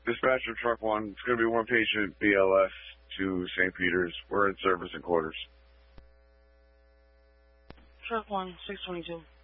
Dispatcher Truck 1, it's going to be one patient, BLS, to St. Peter's. We're in service and quarters. Truck 1, 622.